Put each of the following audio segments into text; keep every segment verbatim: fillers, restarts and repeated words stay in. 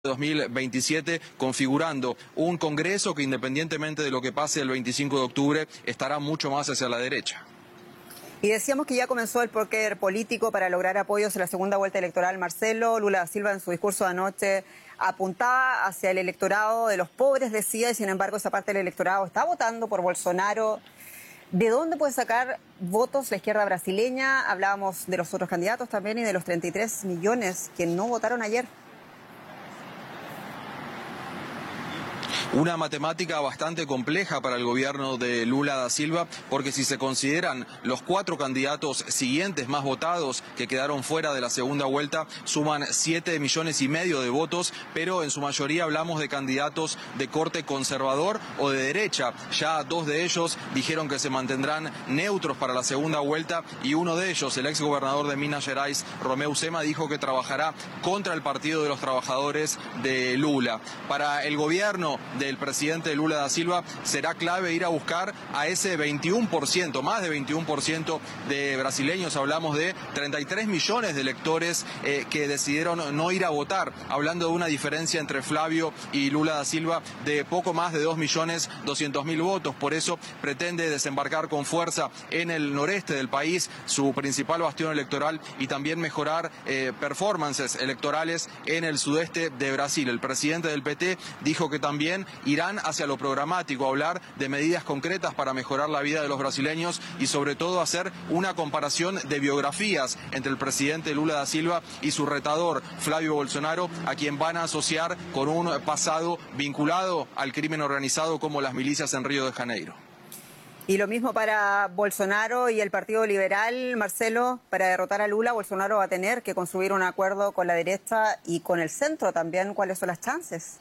dos mil veintisiete, configurando un Congreso que, independientemente de lo que pase el veinticinco de octubre, estará mucho más hacia la derecha. Y decíamos que ya comenzó el póker político para lograr apoyos en la segunda vuelta electoral. Marcelo, Lula da Silva en su discurso de anoche apuntaba hacia el electorado de los pobres, decía, y sin embargo esa parte del electorado está votando por Bolsonaro. ¿De dónde puede sacar votos la izquierda brasileña? Hablábamos de los otros candidatos también y de los treinta y tres millones que no votaron ayer. Una matemática bastante compleja para el gobierno de Lula da Silva, porque si se consideran los cuatro candidatos siguientes más votados que quedaron fuera de la segunda vuelta, suman siete millones y medio de votos, pero en su mayoría hablamos de candidatos de corte conservador o de derecha. Ya dos de ellos dijeron que se mantendrán neutros para la segunda vuelta y uno de ellos, el exgobernador de Minas Gerais, Romeu Zema, dijo que trabajará contra el Partido de los Trabajadores de Lula. Para el gobierno del presidente Lula da Silva será clave ir a buscar a ese veintiuno por ciento, más de veintiuno por ciento de brasileños. Hablamos de treinta y tres millones de electores eh, que decidieron no ir a votar, hablando de una diferencia entre Flavio y Lula da Silva de poco más de dos millones doscientos mil votos. Por eso pretende desembarcar con fuerza en el noreste del país, su principal bastión electoral, y también mejorar eh, performances electorales en el sudeste de Brasil. El presidente del P T dijo que también irán hacia lo programático, a hablar de medidas concretas para mejorar la vida de los brasileños y sobre todo hacer una comparación de biografías entre el presidente Lula da Silva y su retador Flavio Bolsonaro, a quien van a asociar con un pasado vinculado al crimen organizado como las milicias en Río de Janeiro. Y lo mismo para Bolsonaro y el Partido Liberal. Marcelo, para derrotar a Lula, Bolsonaro va a tener que construir un acuerdo con la derecha y con el centro también. ¿Cuáles son las chances?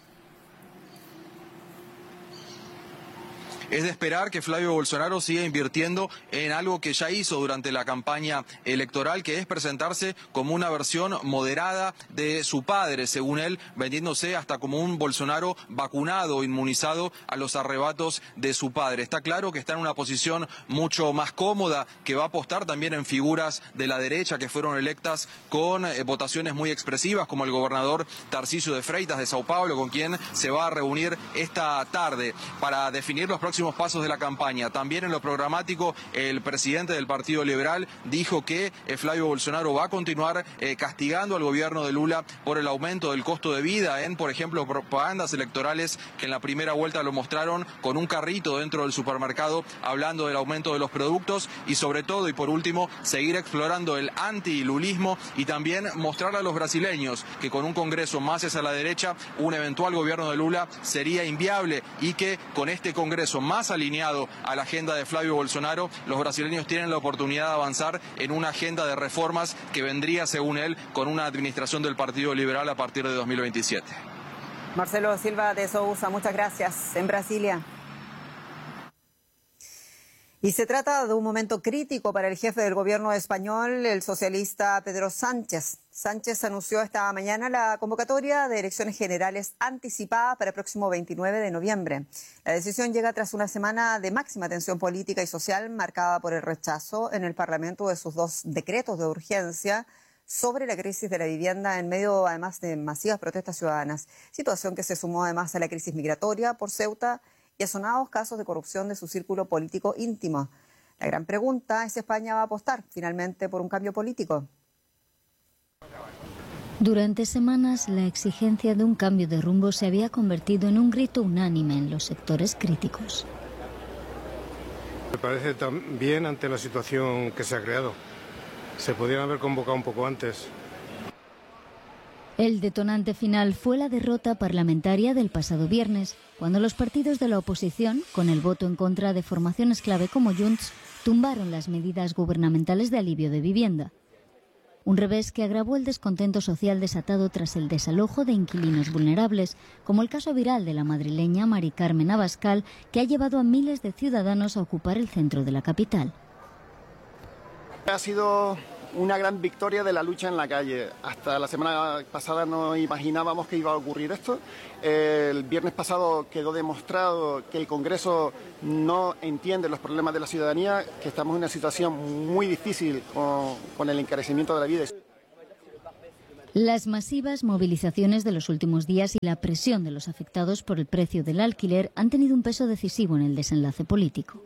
Es de esperar que Flavio Bolsonaro siga invirtiendo en algo que ya hizo durante la campaña electoral, que es presentarse como una versión moderada de su padre, según él, vendiéndose hasta como un Bolsonaro vacunado o inmunizado a los arrebatos de su padre. Está claro que está en una posición mucho más cómoda, que va a apostar también en figuras de la derecha que fueron electas con eh, votaciones muy expresivas, como el gobernador Tarcísio de Freitas de Sao Paulo, con quien se va a reunir esta tarde para definir los próximos pasos de la campaña. También en lo programático, el presidente del Partido Liberal dijo que eh, Flavio Bolsonaro va a continuar eh, castigando al gobierno de Lula por el aumento del costo de vida en, por ejemplo, propagandas electorales que en la primera vuelta lo mostraron con un carrito dentro del supermercado hablando del aumento de los productos, y sobre todo y por último seguir explorando el anti-lulismo y también mostrar a los brasileños que con un Congreso más hacia la derecha un eventual gobierno de Lula sería inviable y que con este Congreso más alineado a la agenda de Flavio Bolsonaro, los brasileños tienen la oportunidad de avanzar en una agenda de reformas que vendría, según él, con una administración del Partido Liberal a partir de dos mil veintisiete. Marcelo Silva de Sousa, muchas gracias. En Brasilia. Y se trata de un momento crítico para el jefe del gobierno español, el socialista Pedro Sánchez. Sánchez anunció esta mañana la convocatoria de elecciones generales anticipadas para el próximo veintinueve de noviembre. La decisión llega tras una semana de máxima tensión política y social marcada por el rechazo en el Parlamento de sus dos decretos de urgencia sobre la crisis de la vivienda en medio, además, de masivas protestas ciudadanas. Situación que se sumó además a la crisis migratoria por Ceuta y a sonados casos de corrupción de su círculo político íntimo. La gran pregunta es si España va a apostar finalmente por un cambio político. Durante semanas, la exigencia de un cambio de rumbo se había convertido en un grito unánime en los sectores críticos. Me parece tan bien ante la situación que se ha creado. Se podrían haber convocado un poco antes. El detonante final fue la derrota parlamentaria del pasado viernes, cuando los partidos de la oposición, con el voto en contra de formaciones clave como Junts, tumbaron las medidas gubernamentales de alivio de vivienda. Un revés que agravó el descontento social desatado tras el desalojo de inquilinos vulnerables, como el caso viral de la madrileña Mari Carmen Abascal, que ha llevado a miles de ciudadanos a ocupar el centro de la capital. Ha sido una gran victoria de la lucha en la calle. Hasta la semana pasada no imaginábamos que iba a ocurrir esto. El viernes pasado quedó demostrado que el Congreso no entiende los problemas de la ciudadanía, que estamos en una situación muy difícil con, con el encarecimiento de la vida. Las masivas movilizaciones de los últimos días y la presión de los afectados por el precio del alquiler han tenido un peso decisivo en el desenlace político.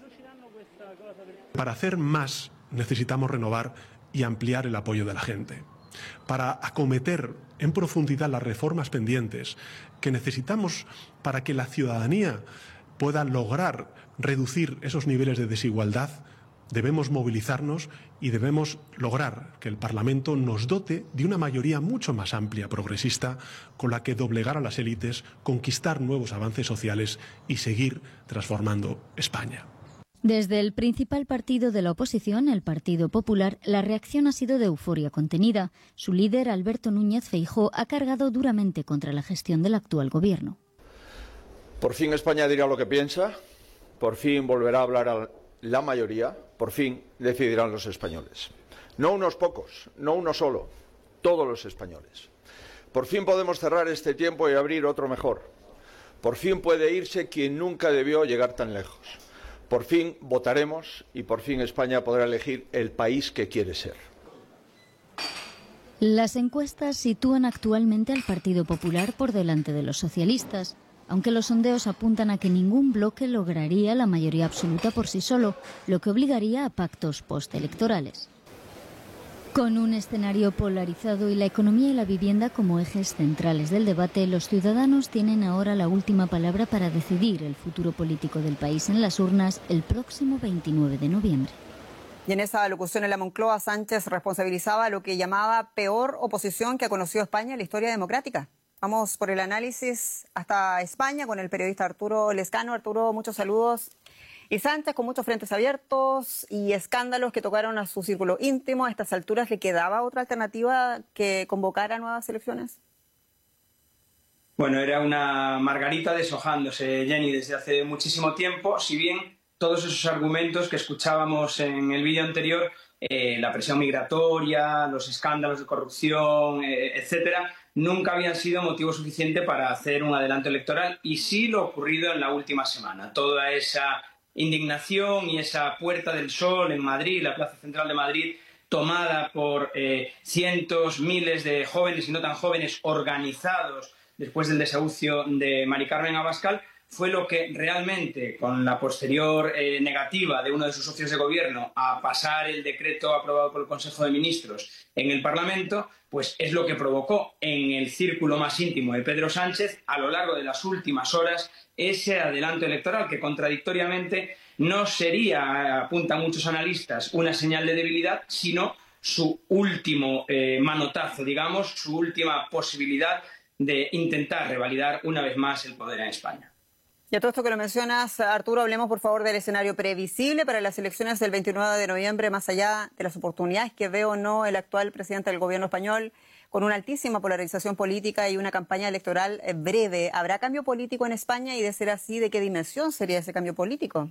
Para hacer más necesitamos renovar y ampliar el apoyo de la gente. Para acometer en profundidad las reformas pendientes que necesitamos para que la ciudadanía pueda lograr reducir esos niveles de desigualdad, debemos movilizarnos y debemos lograr que el Parlamento nos dote de una mayoría mucho más amplia, progresista, con la que doblegar a las élites, conquistar nuevos avances sociales y seguir transformando España. Desde el principal partido de la oposición, el Partido Popular, la reacción ha sido de euforia contenida. Su líder, Alberto Núñez Feijóo, ha cargado duramente contra la gestión del actual gobierno. Por fin España dirá lo que piensa, por fin volverá a hablar a la mayoría, por fin decidirán los españoles. No unos pocos, no uno solo, todos los españoles. Por fin podemos cerrar este tiempo y abrir otro mejor. Por fin puede irse quien nunca debió llegar tan lejos. Por fin votaremos y por fin España podrá elegir el país que quiere ser. Las encuestas sitúan actualmente al Partido Popular por delante de los socialistas, aunque los sondeos apuntan a que ningún bloque lograría la mayoría absoluta por sí solo, lo que obligaría a pactos postelectorales. Con un escenario polarizado y la economía y la vivienda como ejes centrales del debate, los ciudadanos tienen ahora la última palabra para decidir el futuro político del país en las urnas el próximo veintinueve de noviembre. Y en esa alocución en la Moncloa, Sánchez responsabilizaba lo que llamaba peor oposición que ha conocido España en la historia democrática. Vamos por el análisis hasta España con el periodista Arturo Lescano. Arturo, muchos saludos. Y Sánchez, con muchos frentes abiertos y escándalos que tocaron a su círculo íntimo, a estas alturas, ¿le quedaba otra alternativa que convocar a nuevas elecciones? Bueno, era una margarita deshojándose, Jenny, desde hace muchísimo tiempo, si bien todos esos argumentos que escuchábamos en el vídeo anterior, eh, la presión migratoria, los escándalos de corrupción, eh, etcétera, nunca habían sido motivo suficiente para hacer un adelanto electoral, y sí lo ocurrido en la última semana. Toda esa indignación y esa Puerta del Sol en Madrid, la Plaza Central de Madrid, tomada por eh, cientos, miles de jóvenes y no tan jóvenes organizados después del desahucio de Mari Carmen Abascal, fue lo que realmente, con la posterior eh, negativa de uno de sus socios de gobierno a pasar el decreto aprobado por el Consejo de Ministros en el Parlamento, pues es lo que provocó en el círculo más íntimo de Pedro Sánchez, a lo largo de las últimas horas, ese adelanto electoral que contradictoriamente no sería, apuntan muchos analistas, una señal de debilidad, sino su último eh, manotazo, digamos, su última posibilidad de intentar revalidar una vez más el poder en España. Y a todo esto que lo mencionas, Arturo, hablemos por favor del escenario previsible para las elecciones del veintinueve de noviembre, más allá de las oportunidades que ve o no el actual presidente del gobierno español, con una altísima polarización política y una campaña electoral breve. ¿Habrá cambio político en España? Y de ser así, ¿de qué dimensión sería ese cambio político?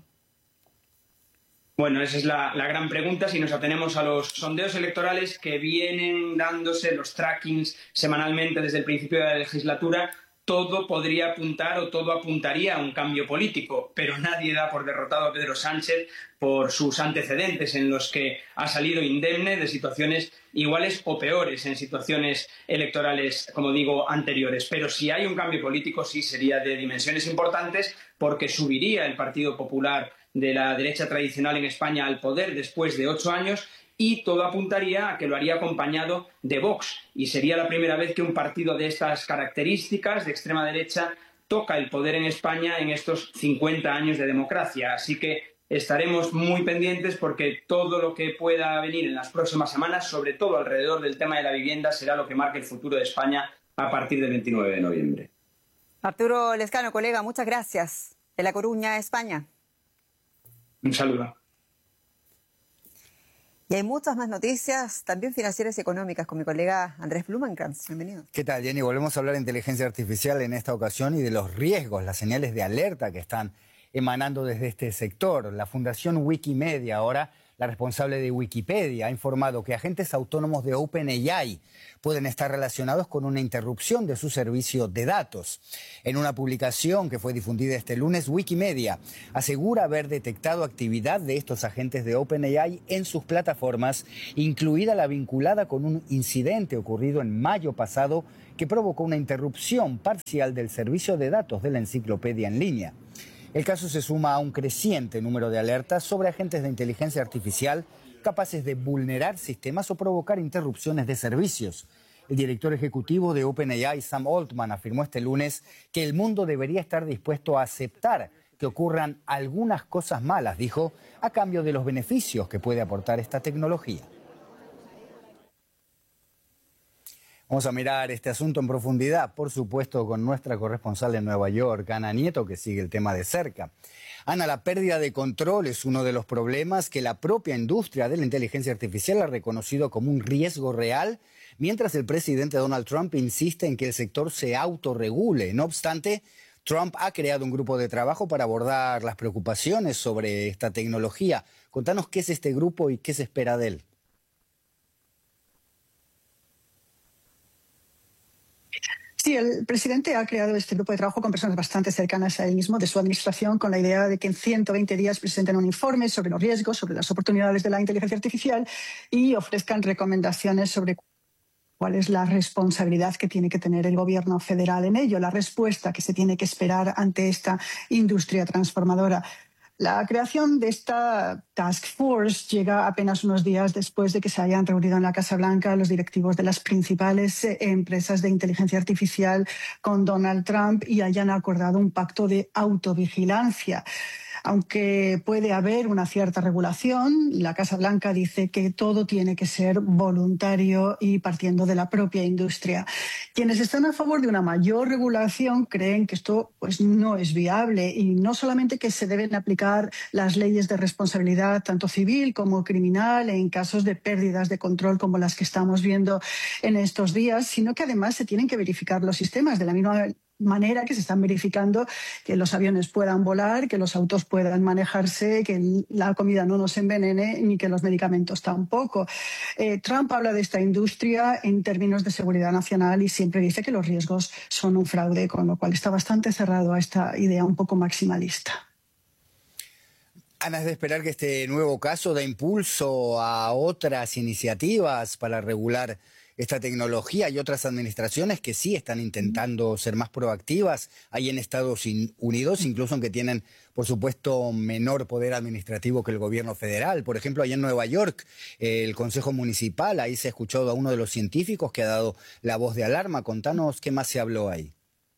Bueno, esa es la, la gran pregunta. Si nos atenemos a los sondeos electorales que vienen dándose, los trackings semanalmente desde el principio de la legislatura, todo podría apuntar o todo apuntaría a un cambio político, pero nadie da por derrotado a Pedro Sánchez por sus antecedentes en los que ha salido indemne de situaciones iguales o peores en situaciones electorales, como digo, anteriores. Pero si hay un cambio político, sí sería de dimensiones importantes, porque subiría el Partido Popular de la derecha tradicional en España al poder después de ocho años, y todo apuntaría a que lo haría acompañado de Vox. Y sería la primera vez que un partido de estas características, de extrema derecha, toca el poder en España en estos cincuenta años de democracia. Así que estaremos muy pendientes, porque todo lo que pueda venir en las próximas semanas, sobre todo alrededor del tema de la vivienda, será lo que marque el futuro de España a partir del veintinueve de noviembre. Arturo Lescano, colega, muchas gracias. De La Coruña, España. Un saludo. Y hay muchas más noticias, también financieras y económicas, con mi colega Andrés Blumenkrantz. Bienvenido. ¿Qué tal, Jenny? Volvemos a hablar de inteligencia artificial en esta ocasión y de los riesgos, las señales de alerta que están emanando desde este sector. La Fundación Wikimedia ahora La responsable de Wikipedia ha informado que agentes autónomos de OpenAI pueden estar relacionados con una interrupción de su servicio de datos. En una publicación que fue difundida este lunes, Wikimedia asegura haber detectado actividad de estos agentes de OpenAI en sus plataformas, incluida la vinculada con un incidente ocurrido en mayo pasado que provocó una interrupción parcial del servicio de datos de la enciclopedia en línea. El caso se suma a un creciente número de alertas sobre agentes de inteligencia artificial capaces de vulnerar sistemas o provocar interrupciones de servicios. El director ejecutivo de OpenAI, Sam Altman, afirmó este lunes que el mundo debería estar dispuesto a aceptar que ocurran algunas cosas malas, dijo, a cambio de los beneficios que puede aportar esta tecnología. Vamos a mirar este asunto en profundidad, por supuesto, con nuestra corresponsal en Nueva York, Ana Nieto, que sigue el tema de cerca. Ana, la pérdida de control es uno de los problemas que la propia industria de la inteligencia artificial ha reconocido como un riesgo real, mientras el presidente Donald Trump insiste en que el sector se autorregule. No obstante, Trump ha creado un grupo de trabajo para abordar las preocupaciones sobre esta tecnología. Contanos qué es este grupo y qué se espera de él. Sí, el presidente ha creado este grupo de trabajo con personas bastante cercanas a él mismo, de su administración, con la idea de que en ciento veinte días presenten un informe sobre los riesgos, sobre las oportunidades de la inteligencia artificial y ofrezcan recomendaciones sobre cuál es la responsabilidad que tiene que tener el gobierno federal en ello, la respuesta que se tiene que esperar ante esta industria transformadora. La creación de esta Task Force llega apenas unos días después de que se hayan reunido en la Casa Blanca los directivos de las principales empresas de inteligencia artificial con Donald Trump y hayan acordado un pacto de autovigilancia. Aunque puede haber una cierta regulación, la Casa Blanca dice que todo tiene que ser voluntario y partiendo de la propia industria. Quienes están a favor de una mayor regulación creen que esto pues, no es viable y no solamente que se deben aplicar las leyes de responsabilidad tanto civil como criminal en casos de pérdidas de control como las que estamos viendo en estos días, sino que además se tienen que verificar los sistemas de la misma manera que se están verificando que los aviones puedan volar, que los autos puedan manejarse, que la comida no nos envenene ni que los medicamentos tampoco. Eh, Trump habla de esta industria en términos de seguridad nacional y siempre dice que los riesgos son un fraude, con lo cual está bastante cerrado a esta idea un poco maximalista. Ana, es de esperar que este nuevo caso dé impulso a otras iniciativas para regular esta tecnología y otras administraciones que sí están intentando ser más proactivas ahí en Estados Unidos, incluso aunque tienen, por supuesto, menor poder administrativo que el gobierno federal. Por ejemplo, allá en Nueva York, eh, el Consejo Municipal, ahí se ha escuchado a uno de los científicos que ha dado la voz de alarma. Contanos qué más se habló ahí.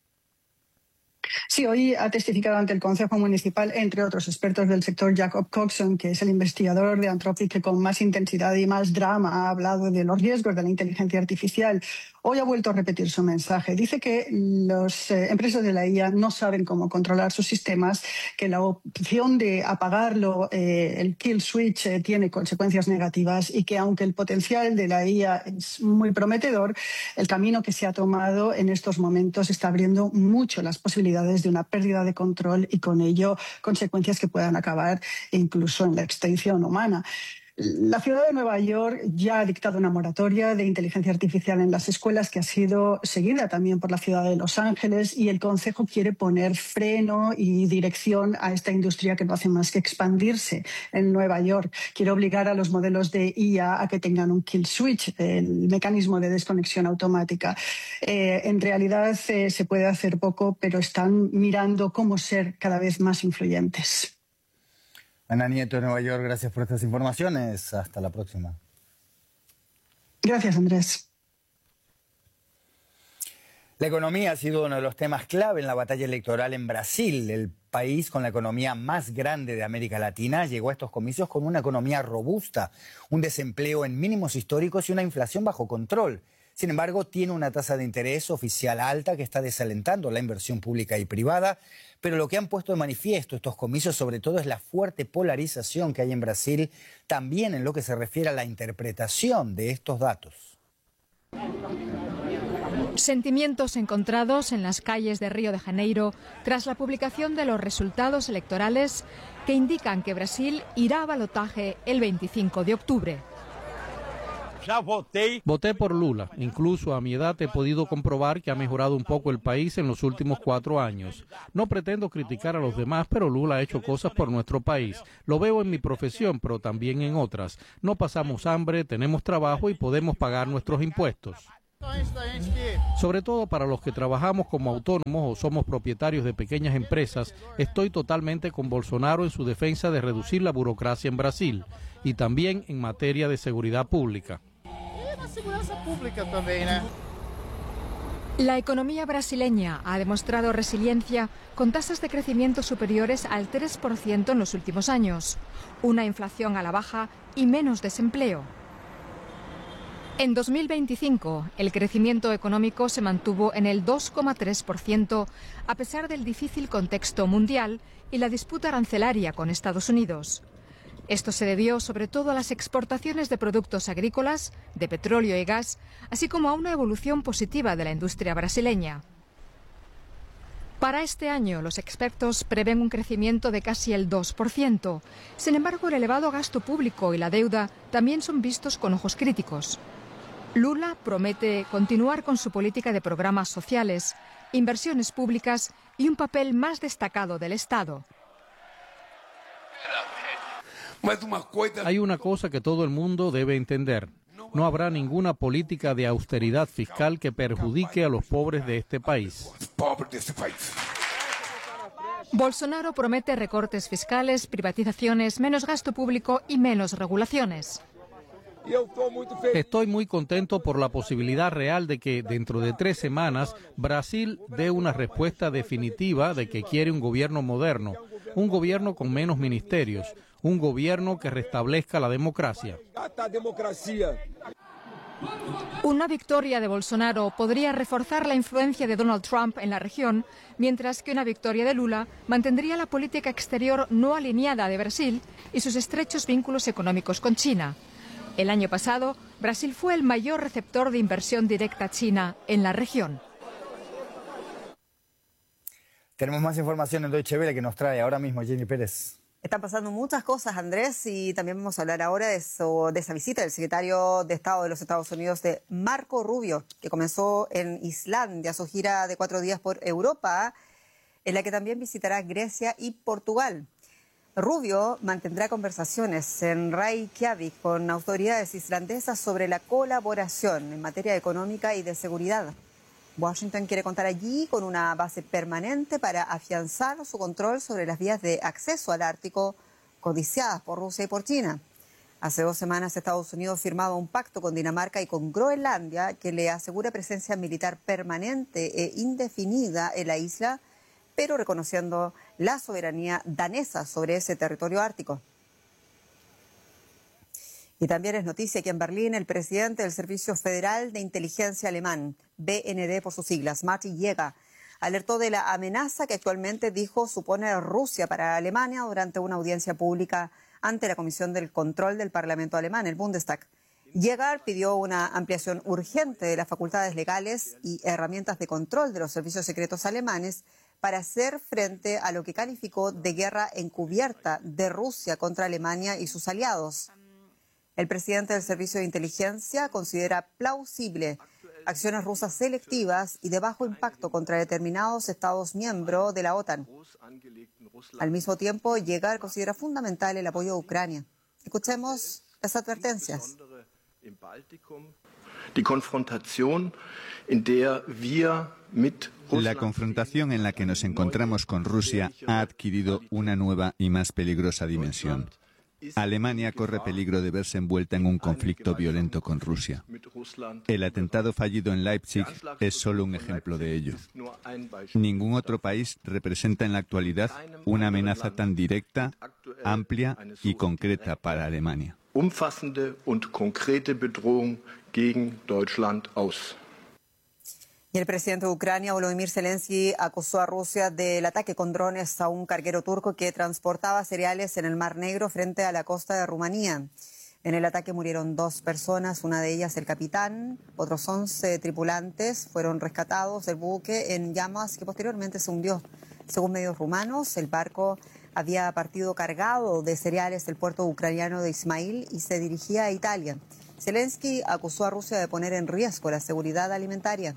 Sí, hoy ha testificado ante el Consejo Municipal, entre otros expertos del sector, Jacob Coxon, que es el investigador de Anthropic que con más intensidad y más drama ha hablado de los riesgos de la inteligencia artificial. Hoy ha vuelto a repetir su mensaje. Dice que las eh, empresas de la I A no saben cómo controlar sus sistemas, que la opción de apagarlo, eh, el kill switch, eh, tiene consecuencias negativas y que aunque el potencial de la I A es muy prometedor, el camino que se ha tomado en estos momentos está abriendo mucho las posibilidades de una pérdida de control y con ello consecuencias que puedan acabar incluso en la extinción humana. La ciudad de Nueva York ya ha dictado una moratoria de inteligencia artificial en las escuelas que ha sido seguida también por la ciudad de Los Ángeles y el Consejo quiere poner freno y dirección a esta industria que no hace más que expandirse en Nueva York. Quiere obligar a los modelos de I A a que tengan un kill switch, el mecanismo de desconexión automática. Eh, en realidad eh, se puede hacer poco, pero están mirando cómo ser cada vez más influyentes. Ana Nieto de Nueva York, gracias por estas informaciones. Hasta la próxima. Gracias, Andrés. La economía ha sido uno de los temas clave en la batalla electoral en Brasil. El país con la economía más grande de América Latina llegó a estos comicios con una economía robusta, un desempleo en mínimos históricos y una inflación bajo control. Sin embargo, tiene una tasa de interés oficial alta que está desalentando la inversión pública y privada, pero lo que han puesto de manifiesto estos comicios sobre todo es la fuerte polarización que hay en Brasil, también en lo que se refiere a la interpretación de estos datos. Sentimientos encontrados en las calles de Río de Janeiro tras la publicación de los resultados electorales que indican que Brasil irá a balotaje el veinticinco de octubre. Voté por Lula. Incluso a mi edad he podido comprobar que ha mejorado un poco el país en los últimos cuatro años. No pretendo criticar a los demás, pero Lula ha hecho cosas por nuestro país. Lo veo en mi profesión, pero también en otras. No pasamos hambre, tenemos trabajo y podemos pagar nuestros impuestos. Sobre todo para los que trabajamos como autónomos o somos propietarios de pequeñas empresas, estoy totalmente con Bolsonaro en su defensa de reducir la burocracia en Brasil y también en materia de seguridad pública. La economía brasileña ha demostrado resiliencia con tasas de crecimiento superiores al tres por ciento en los últimos años, una inflación a la baja y menos desempleo. En dos mil veinticinco, el crecimiento económico se mantuvo en el dos coma tres por ciento a pesar del difícil contexto mundial y la disputa arancelaria con Estados Unidos. Esto se debió sobre todo a las exportaciones de productos agrícolas, de petróleo y gas, así como a una evolución positiva de la industria brasileña. Para este año, los expertos prevén un crecimiento de casi el dos por ciento. Sin embargo, el elevado gasto público y la deuda también son vistos con ojos críticos. Lula promete continuar con su política de programas sociales, inversiones públicas y un papel más destacado del Estado. Hay una cosa que todo el mundo debe entender. No habrá ninguna política de austeridad fiscal que perjudique a los pobres de este país. Bolsonaro promete recortes fiscales, privatizaciones, menos gasto público y menos regulaciones. Estoy muy contento por la posibilidad real de que dentro de tres semanas Brasil dé una respuesta definitiva de que quiere un gobierno moderno, un gobierno con menos ministerios, un gobierno que restablezca la democracia. Una victoria de Bolsonaro podría reforzar la influencia de Donald Trump en la región, mientras que una victoria de Lula mantendría la política exterior no alineada de Brasil y sus estrechos vínculos económicos con China. El año pasado, Brasil fue el mayor receptor de inversión directa china en la región. Tenemos más información en Deutsche Welle que nos trae ahora mismo Jenny Pérez. Están pasando muchas cosas, Andrés, y también vamos a hablar ahora de, eso, de esa visita del secretario de Estado de los Estados Unidos, de Marco Rubio, que comenzó en Islandia su gira de cuatro días por Europa, en la que también visitará Grecia y Portugal. Rubio mantendrá conversaciones en Reykjavik con autoridades islandesas sobre la colaboración en materia económica y de seguridad. Washington quiere contar allí con una base permanente para afianzar su control sobre las vías de acceso al Ártico codiciadas por Rusia y por China. Hace dos semanas Estados Unidos firmaba un pacto con Dinamarca y con Groenlandia que le asegura presencia militar permanente e indefinida en la isla, pero reconociendo la soberanía danesa sobre ese territorio ártico. Y también es noticia que en Berlín el presidente del Servicio Federal de Inteligencia alemán, B N D por sus siglas, Martin Jäger, alertó de la amenaza que actualmente dijo supone Rusia para Alemania durante una audiencia pública ante la Comisión del Control del Parlamento alemán, el Bundestag. Jäger pidió una ampliación urgente de las facultades legales y herramientas de control de los servicios secretos alemanes para hacer frente a lo que calificó de guerra encubierta de Rusia contra Alemania y sus aliados. El presidente del Servicio de Inteligencia considera plausible acciones rusas selectivas y de bajo impacto contra determinados Estados miembros de la OTAN. Al mismo tiempo, Jäger considera fundamental el apoyo a Ucrania. Escuchemos las advertencias. La confrontación en la que nos encontramos con Rusia ha adquirido una nueva y más peligrosa dimensión. Alemania corre peligro de verse envuelta en un conflicto violento con Rusia. El atentado fallido en Leipzig es solo un ejemplo de ello. Ningún otro país representa en la actualidad una amenaza tan directa, amplia y concreta para Alemania. Umfassende und konkrete Bedrohung gegen Deutschland aus. Y el presidente de Ucrania, Volodymyr Zelensky, acusó a Rusia del ataque con drones a un carguero turco que transportaba cereales en el Mar Negro frente a la costa de Rumanía. En el ataque murieron dos personas, una de ellas el capitán. Otros once tripulantes fueron rescatados del buque en llamas que posteriormente se hundió. Según medios rumanos, el barco había partido cargado de cereales del puerto ucraniano de Ismail y se dirigía a Italia. Zelensky acusó a Rusia de poner en riesgo la seguridad alimentaria.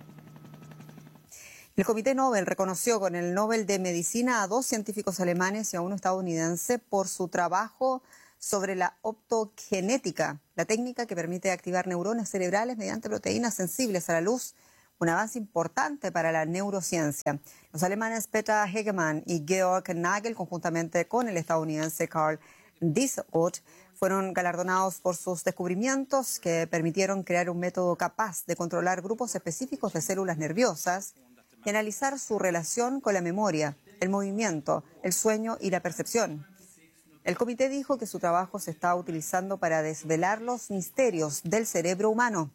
El Comité Nobel reconoció con el Nobel de Medicina a dos científicos alemanes y a uno estadounidense por su trabajo sobre la optogenética, la técnica que permite activar neuronas cerebrales mediante proteínas sensibles a la luz, un avance importante para la neurociencia. Los alemanes Peter Hegemann y Georg Nagel, conjuntamente con el estadounidense Carl Dieselot, fueron galardonados por sus descubrimientos que permitieron crear un método capaz de controlar grupos específicos de células nerviosas y analizar su relación con la memoria, el movimiento, el sueño y la percepción. El comité dijo que su trabajo se está utilizando para desvelar los misterios del cerebro humano.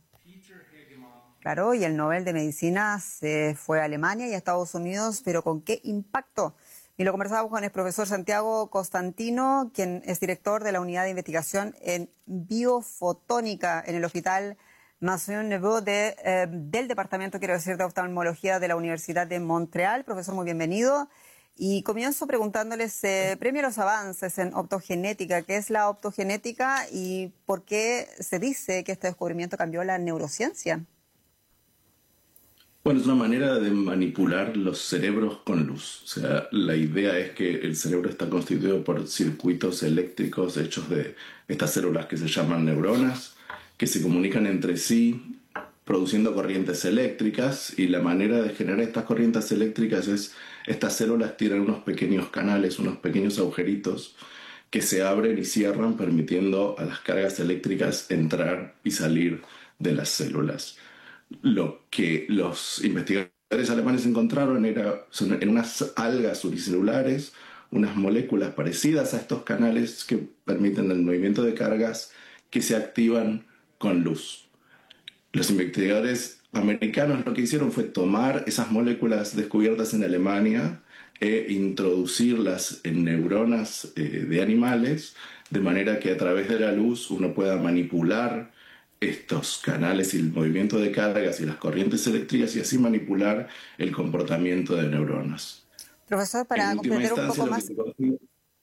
Claro, y el Nobel de Medicina se fue a Alemania y a Estados Unidos, pero ¿con qué impacto? Y lo conversamos con el profesor Santiago Costantino, quien es director de la Unidad de Investigación en Biofotónica en el Hospital Maison Neveu de, eh, del Departamento, quiero decir, de Oftalmología de la Universidad de Montreal. Profesor, muy bienvenido. Y comienzo preguntándoles, eh, premio a los avances en optogenética. ¿Qué es la optogenética y por qué se dice que este descubrimiento cambió la neurociencia? Bueno, es una manera de manipular los cerebros con luz. O sea, la idea es que el cerebro está constituido por circuitos eléctricos hechos de estas células que se llaman neuronas, que se comunican entre sí produciendo corrientes eléctricas, y la manera de generar estas corrientes eléctricas es, estas células tienen unos pequeños canales, unos pequeños agujeritos que se abren y cierran permitiendo a las cargas eléctricas entrar y salir de las células. Lo que los investigadores alemanes encontraron era, son en unas algas unicelulares, unas moléculas parecidas a estos canales que permiten el movimiento de cargas que se activan con luz. Los investigadores americanos lo que hicieron fue tomar esas moléculas descubiertas en Alemania e introducirlas en neuronas eh, de animales, de manera que a través de la luz uno pueda manipular estos canales y el movimiento de cargas y las corrientes eléctricas y así manipular el comportamiento de neuronas. Profesor, para comprender un poco más... Consigue...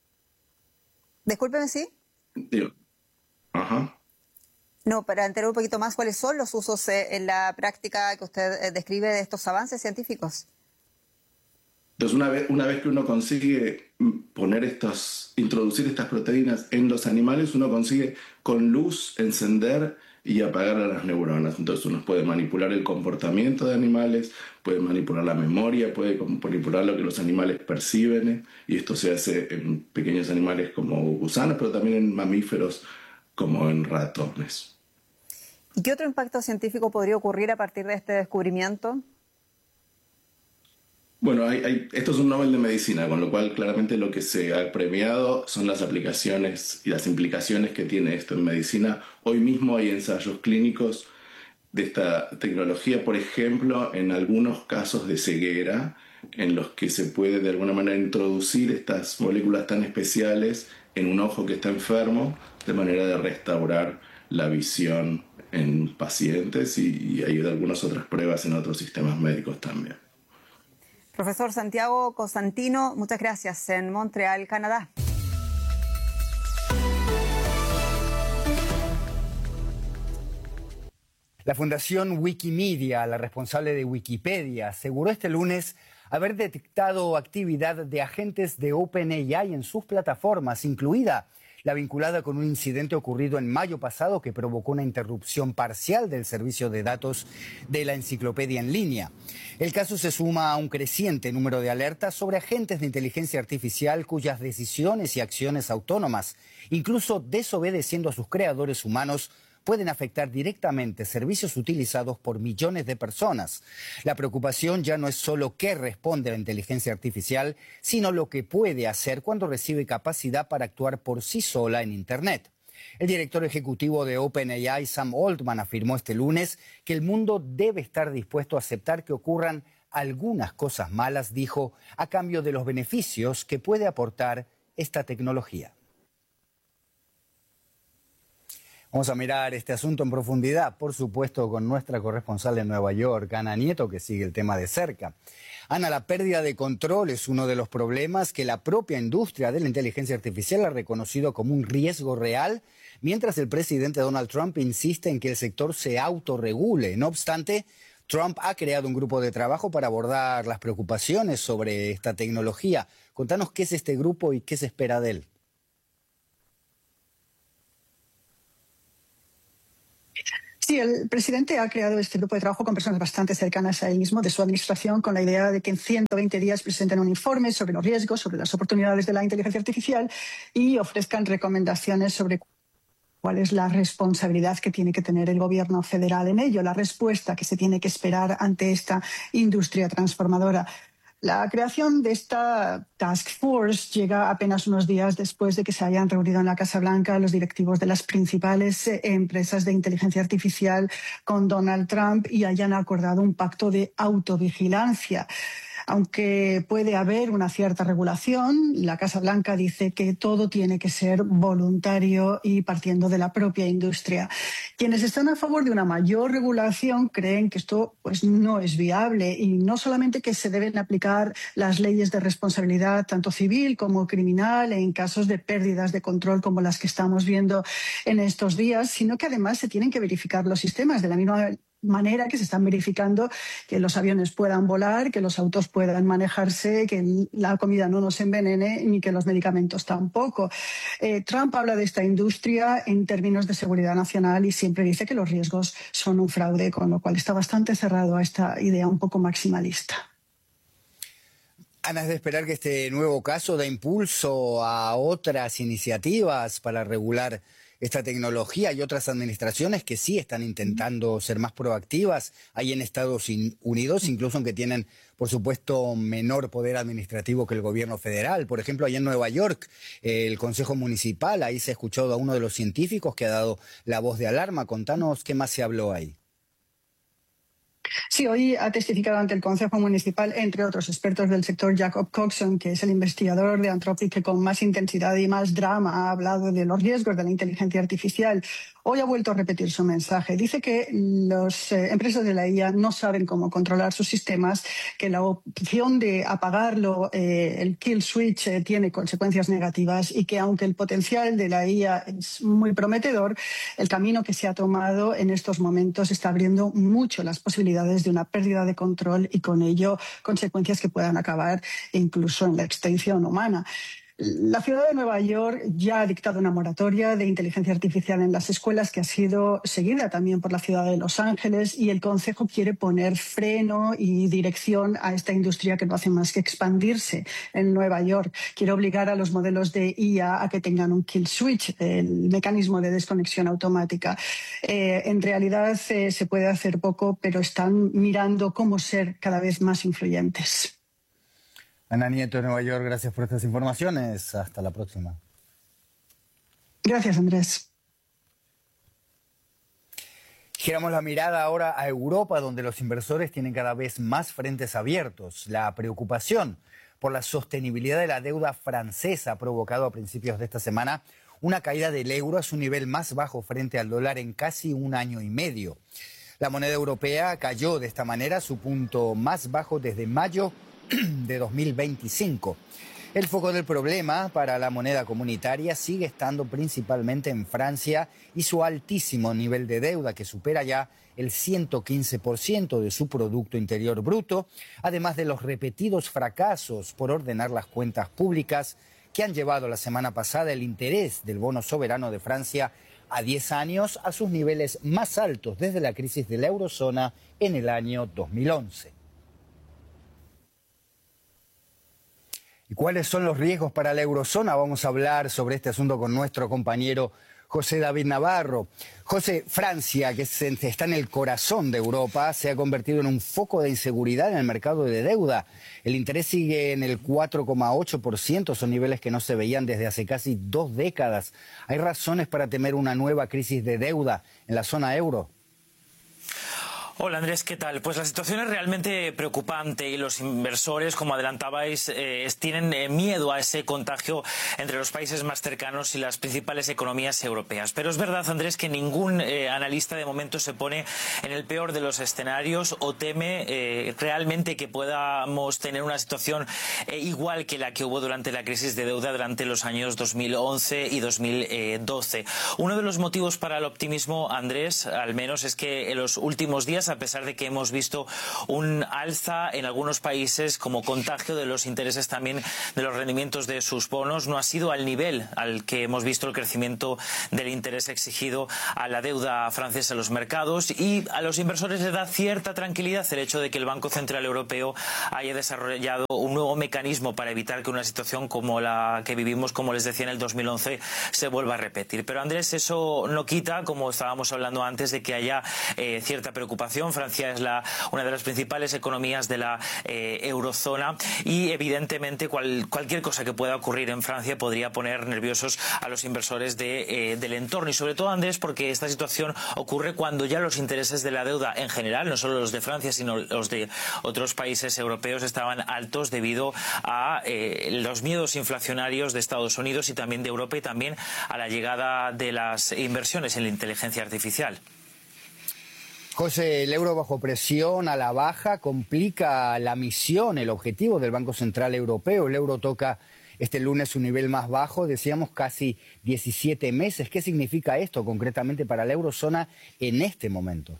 Discúlpeme, ¿sí? Digo, ajá. No, para entender un poquito más, ¿cuáles son los usos eh, en la práctica que usted eh, describe de estos avances científicos? Entonces, una vez, una vez que uno consigue poner estos, introducir estas proteínas en los animales, uno consigue con luz encender y apagar a las neuronas. Entonces uno puede manipular el comportamiento de animales, puede manipular la memoria, puede manipular lo que los animales perciben, y esto se hace en pequeños animales como gusanos, pero también en mamíferos como en ratones. ¿Y qué otro impacto científico podría ocurrir a partir de este descubrimiento? Bueno, hay, hay, esto es un Nobel de Medicina, con lo cual claramente lo que se ha premiado son las aplicaciones y las implicaciones que tiene esto en medicina. Hoy mismo hay ensayos clínicos de esta tecnología, por ejemplo, en algunos casos de ceguera, en los que se puede de alguna manera introducir estas moléculas tan especiales en un ojo que está enfermo, de manera de restaurar la visión en pacientes, y, y hay algunas otras pruebas en otros sistemas médicos también. Profesor Santiago Costantino, muchas gracias, en Montreal, Canadá. La Fundación Wikimedia, la responsable de Wikipedia, aseguró este lunes haber detectado actividad de agentes de OpenAI en sus plataformas, incluida la vinculada con un incidente ocurrido en mayo pasado que provocó una interrupción parcial del servicio de datos de la enciclopedia en línea. El caso se suma a un creciente número de alertas sobre agentes de inteligencia artificial cuyas decisiones y acciones autónomas, incluso desobedeciendo a sus creadores humanos, pueden afectar directamente servicios utilizados por millones de personas. La preocupación ya no es solo qué responde la inteligencia artificial, sino lo que puede hacer cuando recibe capacidad para actuar por sí sola en Internet. El director ejecutivo de OpenAI, Sam Altman, afirmó este lunes que el mundo debe estar dispuesto a aceptar que ocurran algunas cosas malas, dijo, a cambio de los beneficios que puede aportar esta tecnología. Vamos a mirar este asunto en profundidad, por supuesto, con nuestra corresponsal en Nueva York, Ana Nieto, que sigue el tema de cerca. Ana, la pérdida de control es uno de los problemas que la propia industria de la inteligencia artificial ha reconocido como un riesgo real, mientras el presidente Donald Trump insiste en que el sector se autorregule. No obstante, Trump ha creado un grupo de trabajo para abordar las preocupaciones sobre esta tecnología. Contanos qué es este grupo y qué se espera de él. Sí, el presidente ha creado este grupo de trabajo con personas bastante cercanas a él mismo, de su administración, con la idea de que en ciento veinte días presenten un informe sobre los riesgos, sobre las oportunidades de la inteligencia artificial y ofrezcan recomendaciones sobre cuál es la responsabilidad que tiene que tener el gobierno federal en ello, la respuesta que se tiene que esperar ante esta industria transformadora. La creación de esta Task Force llega apenas unos días después de que se hayan reunido en la Casa Blanca los directivos de las principales empresas de inteligencia artificial con Donald Trump y hayan acordado un pacto de autovigilancia. Aunque puede haber una cierta regulación, la Casa Blanca dice que todo tiene que ser voluntario y partiendo de la propia industria. Quienes están a favor de una mayor regulación creen que esto pues, no es viable y no solamente que se deben aplicar las leyes de responsabilidad tanto civil como criminal en casos de pérdidas de control como las que estamos viendo en estos días, sino que además se tienen que verificar los sistemas de la misma manera que se están verificando que los aviones puedan volar, que los autos puedan manejarse, que la comida no nos envenene ni que los medicamentos tampoco. Eh, Trump habla de esta industria en términos de seguridad nacional y siempre dice que los riesgos son un fraude, con lo cual está bastante cerrado a esta idea un poco maximalista. Ana, es de esperar que este nuevo caso dé impulso a otras iniciativas para regular esta tecnología y otras administraciones que sí están intentando ser más proactivas. Hay en Estados Unidos, incluso aunque tienen, por supuesto, menor poder administrativo que el gobierno federal. Por ejemplo, allá en Nueva York, el Consejo Municipal, ahí se ha escuchado a uno de los científicos que ha dado la voz de alarma. Contanos qué más se habló ahí. Sí, hoy ha testificado ante el Consejo Municipal, entre otros expertos del sector, Jacob Coxon, que es el investigador de Anthropic que con más intensidad y más drama ha hablado de los riesgos de la inteligencia artificial. Hoy ha vuelto a repetir su mensaje. Dice que las eh, empresas de la I A no saben cómo controlar sus sistemas, que la opción de apagarlo, eh, el kill switch, eh, tiene consecuencias negativas y que aunque el potencial de la I A es muy prometedor, el camino que se ha tomado en estos momentos está abriendo mucho las posibilidades de una pérdida de control y con ello consecuencias que puedan acabar incluso en la extinción humana. La ciudad de Nueva York ya ha dictado una moratoria de inteligencia artificial en las escuelas que ha sido seguida también por la ciudad de Los Ángeles y el Consejo quiere poner freno y dirección a esta industria que no hace más que expandirse en Nueva York. Quiere obligar a los modelos de I A a que tengan un kill switch, el mecanismo de desconexión automática. Eh, en realidad eh, se puede hacer poco, pero están mirando cómo ser cada vez más influyentes. Ana Nieto de Nueva York, gracias por estas informaciones. Hasta la próxima. Gracias, Andrés. Giramos la mirada ahora a Europa, donde los inversores tienen cada vez más frentes abiertos. La preocupación por la sostenibilidad de la deuda francesa ha provocado a principios de esta semana una caída del euro a su nivel más bajo frente al dólar en casi un año y medio. La moneda europea cayó de esta manera a su punto más bajo desde mayo de dos mil veinticinco. El foco del problema para la moneda comunitaria sigue estando principalmente en Francia y su altísimo nivel de deuda que supera ya el ciento quince por ciento de su Producto Interior Bruto, además de los repetidos fracasos por ordenar las cuentas públicas que han llevado la semana pasada el interés del bono soberano de Francia a diez años a sus niveles más altos desde la crisis de la eurozona en el año dos mil once. ¿Y cuáles son los riesgos para la eurozona? Vamos a hablar sobre este asunto con nuestro compañero José David Navarro. José, Francia, que está en el corazón de Europa, se ha convertido en un foco de inseguridad en el mercado de deuda. El interés sigue en el cuatro coma ocho por ciento, son niveles que no se veían desde hace casi dos décadas. ¿Hay razones para temer una nueva crisis de deuda en la zona euro? Hola Andrés, ¿qué tal? Pues la situación es realmente preocupante y los inversores, como adelantabais, eh, tienen eh, miedo a ese contagio entre los países más cercanos y las principales economías europeas. Pero es verdad, Andrés, que ningún eh, analista de momento se pone en el peor de los escenarios o teme eh, realmente que podamos tener una situación eh, igual que la que hubo durante la crisis de deuda durante los años dos mil once y dos mil doce. Uno de los motivos para el optimismo, Andrés, al menos, es que en los últimos días, a pesar de que hemos visto un alza en algunos países como contagio de los intereses también de los rendimientos de sus bonos, no ha sido al nivel al que hemos visto el crecimiento del interés exigido a la deuda francesa en los mercados, y a los inversores les da cierta tranquilidad el hecho de que el Banco Central Europeo haya desarrollado un nuevo mecanismo para evitar que una situación como la que vivimos, como les decía, en el dos mil once se vuelva a repetir. Pero Andrés, eso no quita, como estábamos hablando antes, de que haya eh, cierta preocupación. Francia es la, una de las principales economías de la eh, eurozona y evidentemente cual, cualquier cosa que pueda ocurrir en Francia podría poner nerviosos a los inversores de, eh, del entorno, y sobre todo, Andrés, porque esta situación ocurre cuando ya los intereses de la deuda en general, no solo los de Francia sino los de otros países europeos, estaban altos debido a eh, los miedos inflacionarios de Estados Unidos y también de Europa, y también a la llegada de las inversiones en la inteligencia artificial. José, el euro bajo presión a la baja complica la misión, el objetivo del Banco Central Europeo. El euro toca este lunes su nivel más bajo, decíamos casi diecisiete meses. ¿Qué significa esto concretamente para la eurozona en este momento?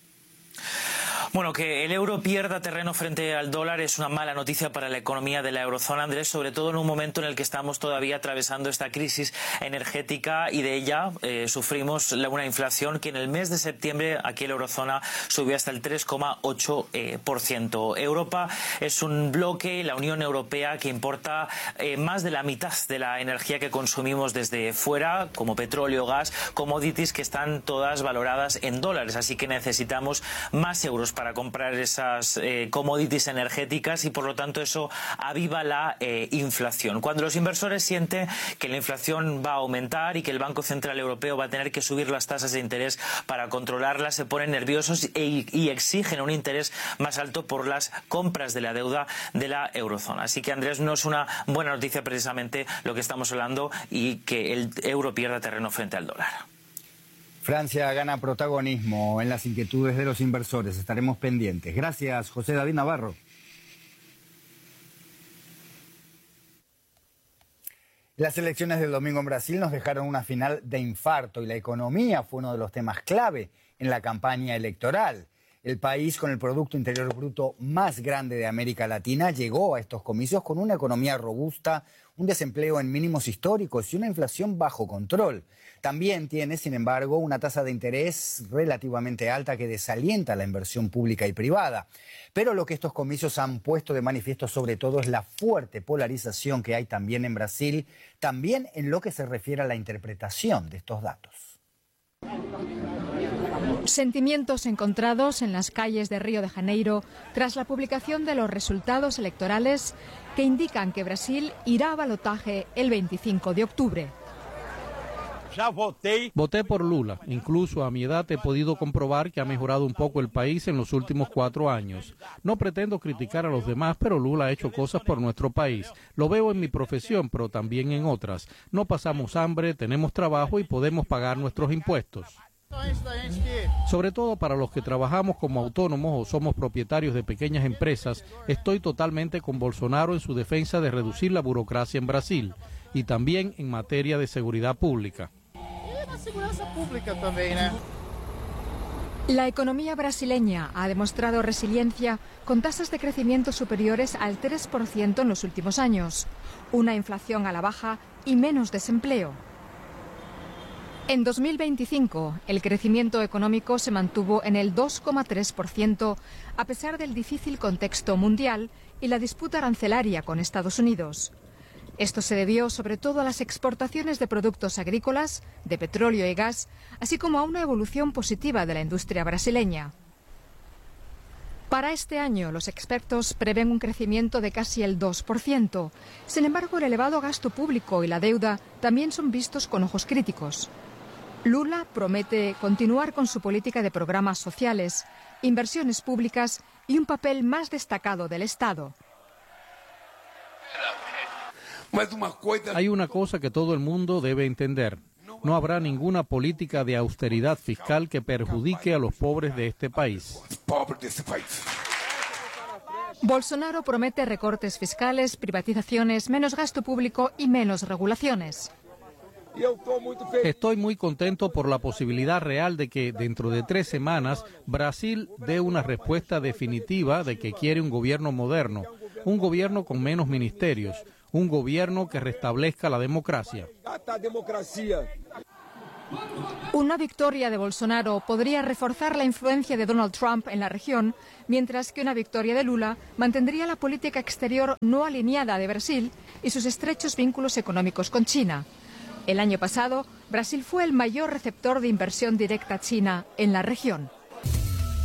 Bueno, que el euro pierda terreno frente al dólar es una mala noticia para la economía de la eurozona, Andrés, sobre todo en un momento en el que estamos todavía atravesando esta crisis energética, y de ella eh, sufrimos una inflación que en el mes de septiembre aquí en la eurozona subió hasta el tres coma ocho por ciento. Eh, Europa es un bloque, la Unión Europea, que importa eh, más de la mitad de la energía que consumimos desde fuera, como petróleo, gas, commodities que están todas valoradas en dólares, así que necesitamos más euros para comprar esas eh, commodities energéticas, y por lo tanto eso aviva la eh, inflación. Cuando los inversores sienten que la inflación va a aumentar y que el Banco Central Europeo va a tener que subir las tasas de interés para controlarla, se ponen nerviosos e, y exigen un interés más alto por las compras de la deuda de la eurozona. Así que, Andrés, no es una buena noticia precisamente lo que estamos hablando, y que el euro pierda terreno frente al dólar. Francia gana protagonismo en las inquietudes de los inversores. Estaremos pendientes. Gracias, José David Navarro. Las elecciones del domingo en Brasil nos dejaron una final de infarto, y la economía fue uno de los temas clave en la campaña electoral. El país con el Producto Interior Bruto más grande de América Latina llegó a estos comicios con una economía robusta, un desempleo en mínimos históricos y una inflación bajo control. También tiene, sin embargo, una tasa de interés relativamente alta que desalienta la inversión pública y privada. Pero lo que estos comicios han puesto de manifiesto sobre todo es la fuerte polarización que hay también en Brasil, también en lo que se refiere a la interpretación de estos datos. Sentimientos encontrados en las calles de Río de Janeiro tras la publicación de los resultados electorales que indican que Brasil irá a balotaje el veinticinco de octubre. Voté por Lula. Incluso a mi edad he podido comprobar que ha mejorado un poco el país en los últimos cuatro años. No pretendo criticar a los demás, pero Lula ha hecho cosas por nuestro país. Lo veo en mi profesión, pero también en otras. No pasamos hambre, tenemos trabajo y podemos pagar nuestros impuestos. Sobre todo para los que trabajamos como autónomos o somos propietarios de pequeñas empresas, estoy totalmente con Bolsonaro en su defensa de reducir la burocracia en Brasil, y también en materia de seguridad pública. La economía brasileña ha demostrado resiliencia con tasas de crecimiento superiores al tres por ciento en los últimos años, una inflación a la baja y menos desempleo. En dos mil veinticinco, el crecimiento económico se mantuvo en el dos coma tres por ciento a pesar del difícil contexto mundial y la disputa arancelaria con Estados Unidos. Esto se debió sobre todo a las exportaciones de productos agrícolas, de petróleo y gas, así como a una evolución positiva de la industria brasileña. Para este año, los expertos prevén un crecimiento de casi el dos por ciento. Sin embargo, el elevado gasto público y la deuda también son vistos con ojos críticos. Lula promete continuar con su política de programas sociales, inversiones públicas y un papel más destacado del Estado. Hay una cosa que todo el mundo debe entender. No habrá ninguna política de austeridad fiscal que perjudique a los pobres de este país. Bolsonaro promete recortes fiscales, privatizaciones, menos gasto público y menos regulaciones. Estoy muy contento por la posibilidad real de que dentro de tres semanas Brasil dé una respuesta definitiva de que quiere un gobierno moderno, un gobierno con menos ministerios, un gobierno que restablezca la democracia. Una victoria de Bolsonaro podría reforzar la influencia de Donald Trump en la región, mientras que una victoria de Lula mantendría la política exterior no alineada de Brasil y sus estrechos vínculos económicos con China. El año pasado, Brasil fue el mayor receptor de inversión directa china en la región.